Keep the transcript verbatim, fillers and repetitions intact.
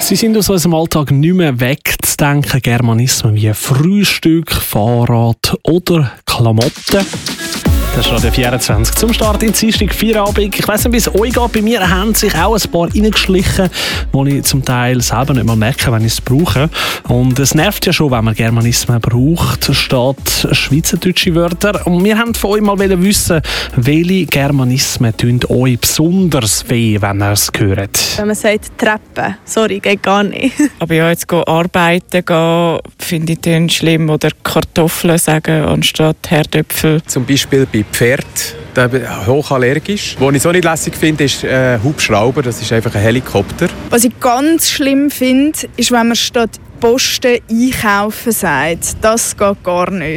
Sie sind aus unserem Alltag nicht mehr wegzudenken. Germanismen wie Frühstück, Fahrrad oder Klamotten. Das ist Radio vierundzwanzig zum Start in Dienstag, Feierabend. Ich weiss nicht, wie es euch geht. Bei mir haben sich auch ein paar reingeschlichen, die ich zum Teil selber nicht mal merke, wenn ich es brauche. Und es nervt ja schon, wenn man Germanismen braucht, statt schweizerdeutsche Wörter. Und wir wollten von euch mal wissen, welche Germanismen tun euch besonders weh, wenn ihr es hört. Wenn man sagt Treppe, sorry, geht gar nicht. Aber ja, jetzt gehen arbeiten gehen, finde ich dann schlimm. Oder Kartoffeln sagen anstatt Herdöpfel. Zum Beispiel bei Pferd, da bin ich hochallergisch. Was ich so nicht lässig finde, ist äh, Hubschrauber. Das ist einfach ein Helikopter. Was ich ganz schlimm finde, ist, wenn man statt Posten einkaufen sagt. Das geht gar nicht.